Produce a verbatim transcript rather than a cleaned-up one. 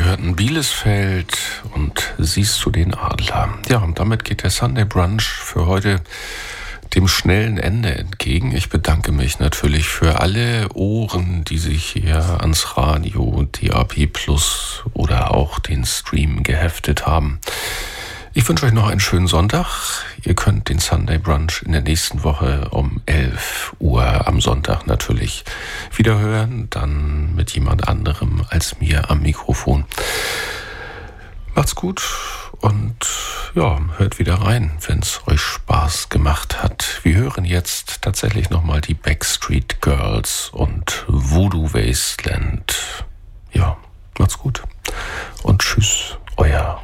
hörten Bielesfeld und Siehst du den Adler. Ja, und damit geht der Sunday Brunch für heute dem schnellen Ende entgegen. Ich bedanke mich natürlich für alle Ohren, die sich hier ans Radio, D A B Plus oder auch den Stream geheftet haben. Ich wünsche euch noch einen schönen Sonntag. Ihr könnt den Sunday Brunch in der nächsten Woche um elf Uhr am Sonntag natürlich wieder hören, dann mit jemand anderem als mir am Mikrofon. Macht's gut und ja, hört wieder rein, wenn es euch Spaß gemacht hat. Wir hören jetzt tatsächlich nochmal die Backstreet Girls und Voodoo Wasteland. Ja, macht's gut und tschüss, euer